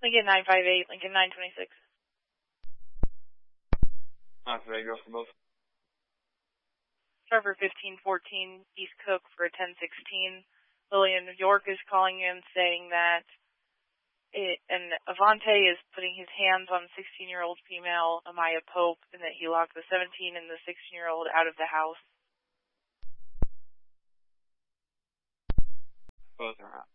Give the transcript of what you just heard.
Lincoln 958, Lincoln 926. There you go for both. Trevor 1514, East Cook for 1016. Lillian York is calling in saying that and Avante is putting his hands on 16-year-old female Amaya Pope, and that he locked the 17 and the 16-year-old out of the house. Both are out.